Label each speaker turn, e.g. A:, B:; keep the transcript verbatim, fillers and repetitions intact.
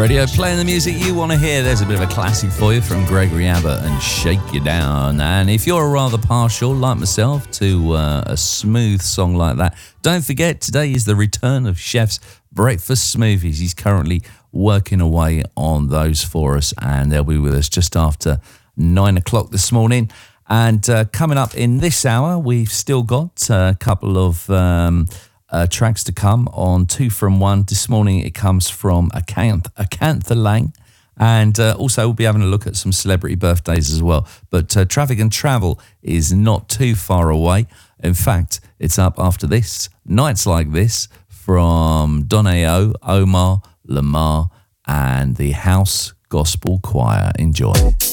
A: Radio, playing the music you want to hear. There's a bit of a classic for you from Gregory Abbott and Shake You Down. And if you're rather partial, like myself, to uh, a smooth song like that, don't forget, today is the return of Chef's Breakfast Smoothies. He's currently working away on those for us, and they'll be with us just after nine o'clock this morning. And uh, coming up in this hour, we've still got a couple of um, uh, tracks to come on Two From One. This morning it comes from Acanth- Acantha Lang, and uh, also we'll be having a look at some celebrity birthdays as well. But uh, Traffic and Travel is not too far away. In fact, it's up after this. Nights Like This from Don A O, Omar, Lamar, and the House Gospel Choir. Enjoy.